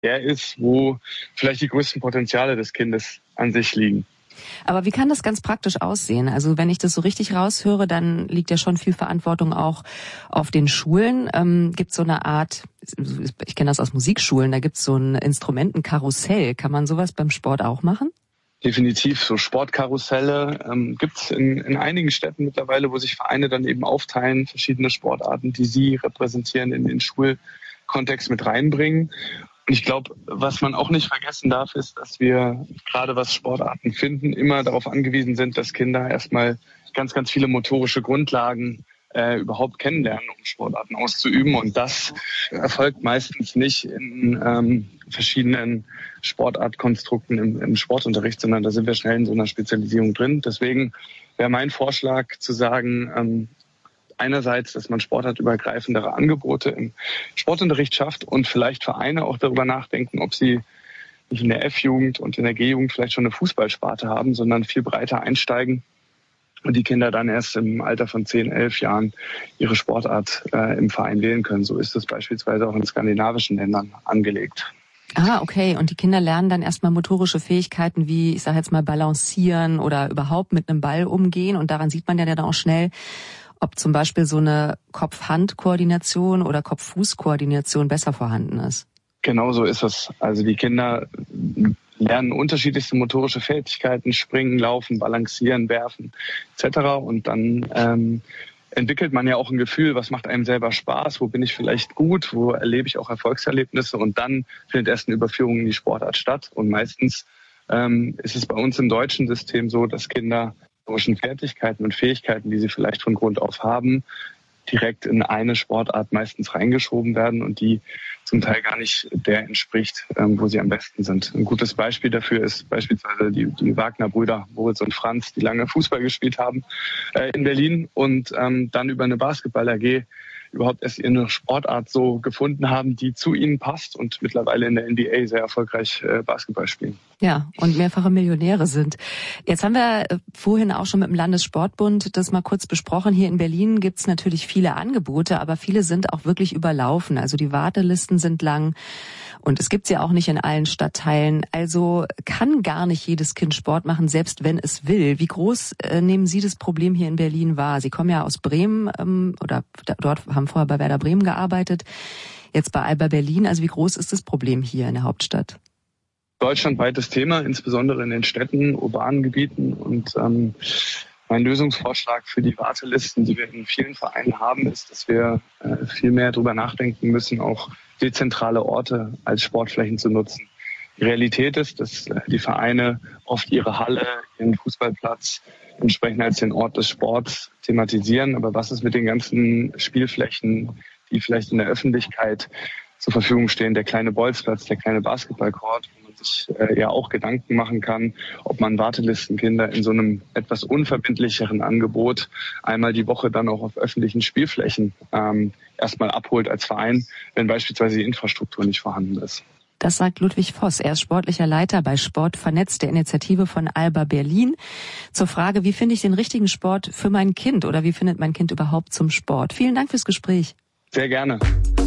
der ist, wo vielleicht die größten Potenziale des Kindes an sich liegen. Aber wie kann das ganz praktisch aussehen? Also wenn ich das so richtig raushöre, dann liegt ja schon viel Verantwortung auch auf den Schulen. Gibt es so eine Art, ich kenne das aus Musikschulen, da gibt es so ein Instrumentenkarussell. Kann man sowas beim Sport auch machen? Definitiv, so Sportkarusselle gibt es in einigen Städten mittlerweile, wo sich Vereine dann eben aufteilen, verschiedene Sportarten, die sie repräsentieren, in den Schulkontext mit reinbringen. Und ich glaube, was man auch nicht vergessen darf, ist, dass wir gerade was Sportarten finden, immer darauf angewiesen sind, dass Kinder erstmal ganz, ganz viele motorische Grundlagen überhaupt kennenlernen, um Sportarten auszuüben. Und das erfolgt meistens nicht in verschiedenen Sportartkonstrukten im Sportunterricht, sondern da sind wir schnell in so einer Spezialisierung drin. Deswegen wäre mein Vorschlag zu sagen, einerseits, dass man sportartübergreifendere Angebote im Sportunterricht schafft und vielleicht Vereine auch darüber nachdenken, ob sie nicht in der F-Jugend und in der G-Jugend vielleicht schon eine Fußballsparte haben, sondern viel breiter einsteigen und die Kinder dann erst im Alter von 10, 11 Jahren ihre Sportart im Verein wählen können. So ist es beispielsweise auch in skandinavischen Ländern angelegt. Ah, okay. Und die Kinder lernen dann erstmal motorische Fähigkeiten wie, ich sage jetzt mal, balancieren oder überhaupt mit einem Ball umgehen. Und daran sieht man ja dann auch schnell, ob zum Beispiel so eine Kopf-Hand-Koordination oder Kopf-Fuß-Koordination besser vorhanden ist. Genau so ist es. Also die Kinder lernen unterschiedlichste motorische Fertigkeiten, springen, laufen, balancieren, werfen etc. Und dann entwickelt man ja auch ein Gefühl, was macht einem selber Spaß, wo bin ich vielleicht gut, wo erlebe ich auch Erfolgserlebnisse und dann findet erst eine Überführung in die Sportart statt. Und meistens ist es bei uns im deutschen System so, dass Kinder Fertigkeiten und Fähigkeiten, die sie vielleicht von Grund auf haben, direkt in eine Sportart meistens reingeschoben werden und die zum Teil gar nicht der entspricht, wo sie am besten sind. Ein gutes Beispiel dafür ist beispielsweise die Wagner-Brüder, Moritz und Franz, die lange Fußball gespielt haben in Berlin und dann über eine Basketball-AG überhaupt erst ihre Sportart so gefunden haben, die zu ihnen passt und mittlerweile in der NBA sehr erfolgreich Basketball spielen. Ja, und mehrfache Millionäre sind. Jetzt haben wir vorhin auch schon mit dem Landessportbund das mal kurz besprochen. Hier in Berlin gibt's natürlich viele Angebote, aber viele sind auch wirklich überlaufen. Also die Wartelisten sind lang und es gibt's ja auch nicht in allen Stadtteilen. Also kann gar nicht jedes Kind Sport machen, selbst wenn es will. Wie groß nehmen Sie das Problem hier in Berlin wahr? Sie kommen ja aus Bremen oder dort haben vorher bei Werder Bremen gearbeitet, jetzt bei Alba Berlin. Also wie groß ist das Problem hier in der Hauptstadt? Deutschlandweites Thema, insbesondere in den Städten, urbanen Gebieten. Und mein Lösungsvorschlag für die Wartelisten, die wir in vielen Vereinen haben, ist, dass wir viel mehr darüber nachdenken müssen, auch dezentrale Orte als Sportflächen zu nutzen. Die Realität ist, dass die Vereine oft ihre Halle, ihren Fußballplatz entsprechend als den Ort des Sports thematisieren. Aber was ist mit den ganzen Spielflächen, die vielleicht in der Öffentlichkeit zur Verfügung stehen, der kleine Bolzplatz, der kleine Basketballcourt, wo man sich ja auch Gedanken machen kann, ob man Wartelistenkinder in so einem etwas unverbindlicheren Angebot einmal die Woche dann auch auf öffentlichen Spielflächen erstmal abholt als Verein, wenn beispielsweise die Infrastruktur nicht vorhanden ist. Das sagt Ludwig Voss. Er ist sportlicher Leiter bei Sport vernetzt, der Initiative von Alba Berlin. Zur Frage, wie finde ich den richtigen Sport für mein Kind oder wie findet mein Kind überhaupt zum Sport? Vielen Dank fürs Gespräch. Sehr gerne.